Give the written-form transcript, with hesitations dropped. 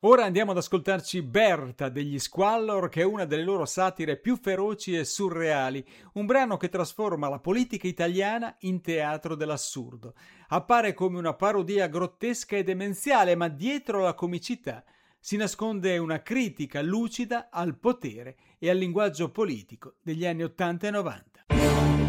Ora andiamo ad ascoltarci Berta degli Squallor, che è una delle loro satire più feroci e surreali, un brano che trasforma la politica italiana in teatro dell'assurdo. Appare come una parodia grottesca e demenziale, ma dietro la comicità si nasconde una critica lucida al potere e al linguaggio politico degli anni 80 e 90.